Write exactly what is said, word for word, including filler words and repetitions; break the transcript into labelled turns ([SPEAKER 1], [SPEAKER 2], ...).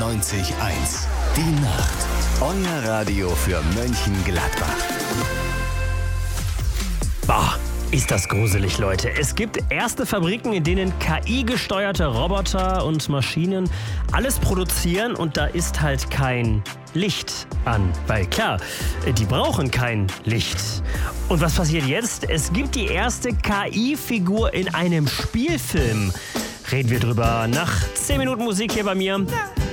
[SPEAKER 1] neunzig Komma eins. Die Nacht. Euer Radio für Mönchengladbach.
[SPEAKER 2] Bah, ist das gruselig, Leute. Es gibt erste Fabriken, in denen K I-gesteuerte Roboter und Maschinen alles produzieren und da ist halt kein Licht an. Weil klar, die brauchen kein Licht. Und was passiert jetzt? Es gibt die erste K I-Figur in einem Spielfilm. Reden wir drüber nach zehn Minuten Musik hier bei mir.